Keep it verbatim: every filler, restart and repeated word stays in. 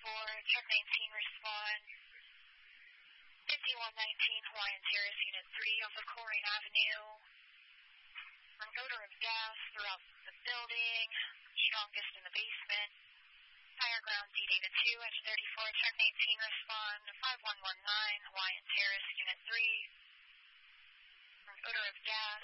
four, check nineteen, respond. fifty-one nineteen, Hawaiian Terrace, Unit three, off of Colerain Avenue. An odor of gas throughout the building, strongest in the basement. Fire ground D data two, edge thirty-four, check nineteen, respond. five one one nine, Hawaiian Terrace, Unit three. An odor of gas